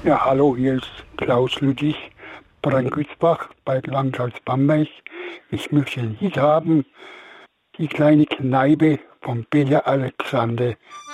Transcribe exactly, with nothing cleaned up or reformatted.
Ja, hallo, hier ist Klaus Lüttich, Brandgüßbach bei Landkreis Bamberg. Ich möchte ein Lied haben, die kleine Kneipe von Belle Alexander